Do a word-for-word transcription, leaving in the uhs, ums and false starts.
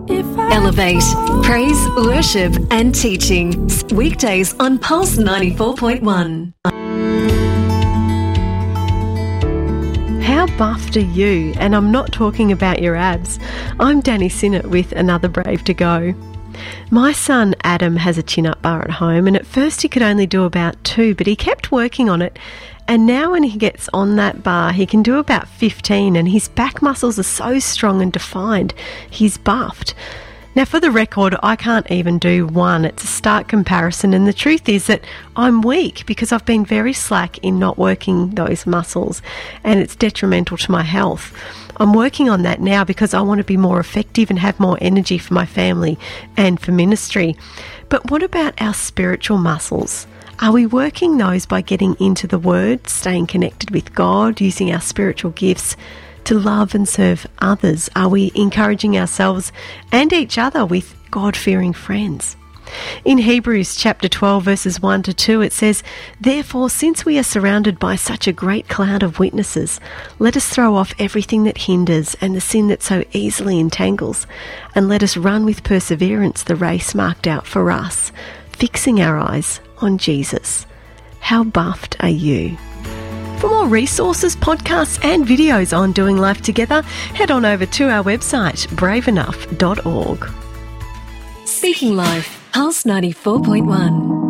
Elevate, praise, worship and teaching. Weekdays on Pulse ninety-four point one. How buffed are you? And I'm not talking about your abs. I'm Danny Sinnott with another Brave to Go. My son Adam has a chin-up bar at home, and at first he could only do about two, but he kept working on it. And now when he gets on that bar, he can do about fifteen, and his back muscles are so strong and defined. He's buffed. Now, for the record, I can't even do one. It's a stark comparison, and the truth is that I'm weak because I've been very slack in not working those muscles, and it's detrimental to my health. I'm working on that now because I want to be more effective and have more energy for my family and for ministry. But what about our spiritual muscles? Are we working those by getting into the Word, staying connected with God, using our spiritual gifts to love and serve others? Are we encouraging ourselves and each other with God-fearing friends? In Hebrews chapter twelve, verses one to two, it says, "Therefore, since we are surrounded by such a great cloud of witnesses, let us throw off everything that hinders and the sin that so easily entangles, and let us run with perseverance the race marked out for us, fixing our eyes on Jesus." How buffed are you? For more resources, podcasts and videos on doing life together, head on over to our website, brave enough dot org. Speaking Life, Pulse ninety-four point one.